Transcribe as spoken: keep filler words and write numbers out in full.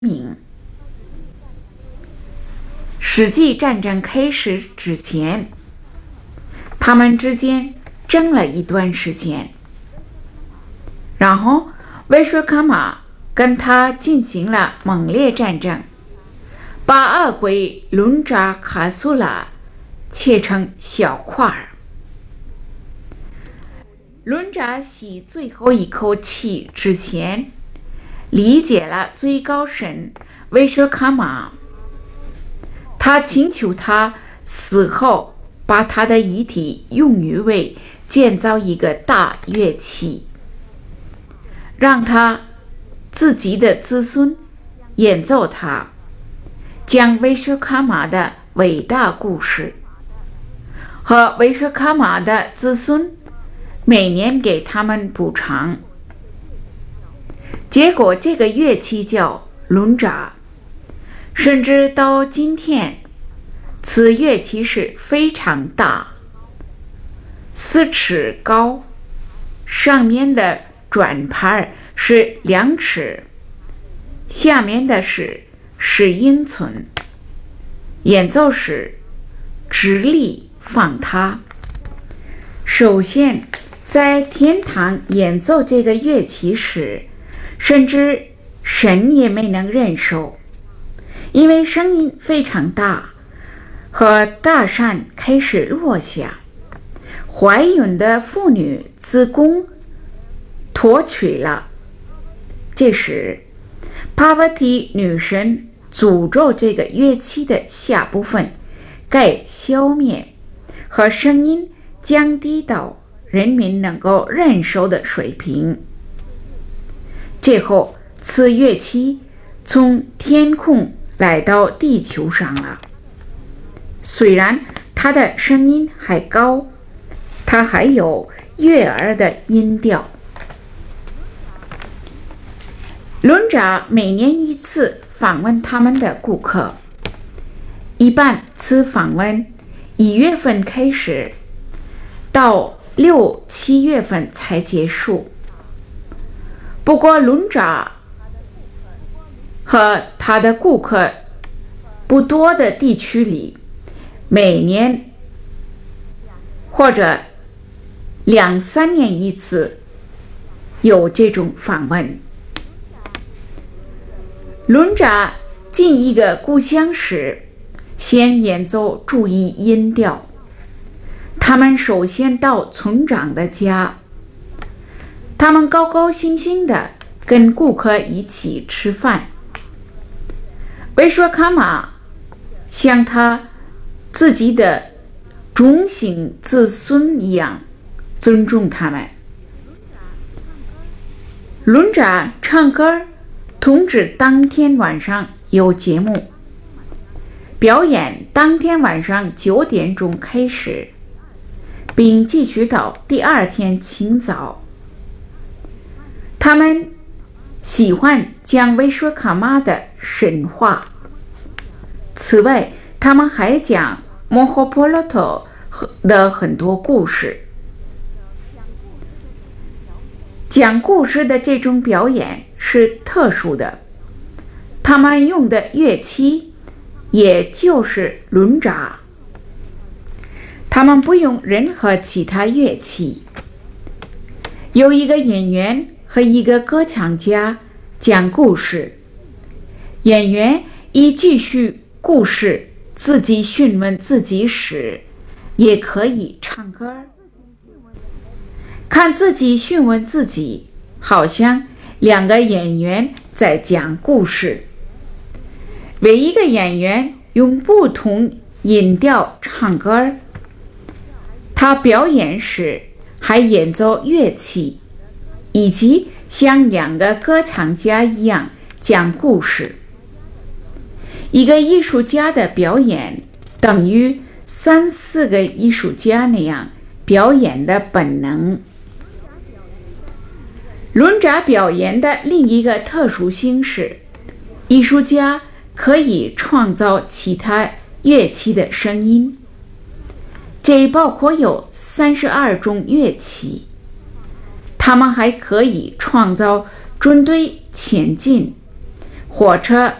名。实际战争开始之前，他们之间争了一段时间，然后维什卡玛跟他进行了猛烈战争，把恶鬼伦扎卡苏拉切成小块儿。伦扎吸最后一口气之前，理解了最高神维什卡玛，他请求他死后把他的遗体用于为建造一个大乐器，让他自己的子孙演奏它，讲维什卡玛的伟大故事，和维什卡玛的子孙每年给他们补偿。结果这个乐器叫伦扎，甚至到今天，此乐器是非常大，四尺高，上面的转盘是两尺，下面的是十英寸。演奏时直立放它。首先，在天堂演奏这个乐器时，甚至神也没能忍受，因为声音非常大，和大山开始落下，怀孕的妇女子宫脱垂了。这时，帕瓦提女神诅咒这个乐器的下部分该消灭，和声音降低到人民能够忍受的水平。最后，此乐器从天空来到地球上了。虽然它的声音还高，它还有悦耳的音调。伦扎每年一次访问他们的顾客，一般此访问一月份开始，到六七月份才结束。不过伦扎和他的顾客不多的地区里，每年或者两三年一次有这种访问。伦扎进一个故乡时，先演奏注意音调。他们首先到村长的家，他们高高兴兴地跟顾客一起吃饭。维什卡玛像他自己的种姓子孙一样尊重他们。伦扎唱歌通知当天晚上有节目，表演当天晚上九点钟开始，并继续到第二天清早。他们喜欢讲维什卡玛的神话。此外，他们还讲摩诃婆罗多的很多故事。讲故事的这种表演是特殊的，他们用的乐器也就是伦扎，他们不用任何其他乐器。有一个演员和一个歌唱家讲故事，演员一继续故事自己询问自己时，也可以唱歌。看自己询问自己，好像两个演员在讲故事。每一个演员用不同音调唱歌，他表演时还演奏乐器，以及像两个歌唱家一样讲故事。一个艺术家的表演等于三四个艺术家那样表演的本能。伦扎表演的另一个特殊性是，艺术家可以创造其他乐器的声音，这包括有三十二种乐器。他们还可以创造军队前进火车